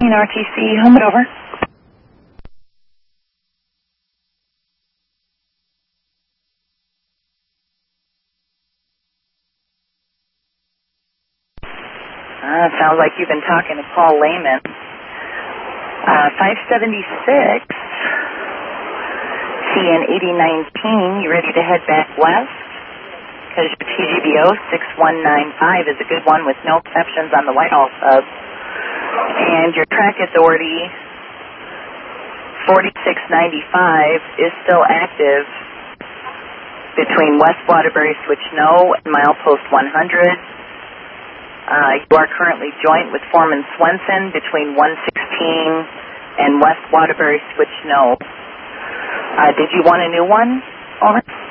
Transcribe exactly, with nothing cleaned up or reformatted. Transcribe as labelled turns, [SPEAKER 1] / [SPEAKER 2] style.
[SPEAKER 1] R T C, home and over. Uh, sounds like you've been talking to Paul Lehman. Uh, five seventy-six, C N eighty nineteen, you ready to head back west? Because your T G B O six one nine five is a good one with no exceptions on the Whitehall sub. And your track authority, forty-six ninety-five, is still active between West Waterbury Switch No and Milepost one hundred. Uh, you are currently joint with Foreman Swenson between one sixteen and West Waterbury Switch No. Uh, did you want a new one, Over?